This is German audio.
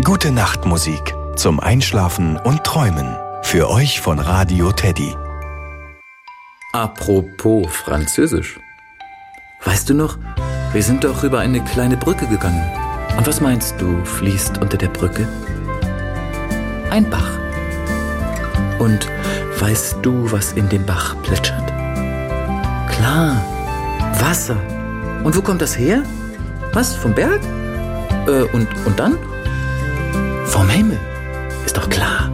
Gute Nachtmusik zum Einschlafen und Träumen. Für euch von Radio Teddy. Apropos Französisch. Weißt du noch, wir sind doch über eine kleine Brücke gegangen. Und was meinst du, fließt unter der Brücke? Ein Bach. Und weißt du, was in dem Bach plätschert? Klar, Wasser. Und wo kommt das her? Was, vom Berg? Und dann? Vom Himmel. Ist doch klar.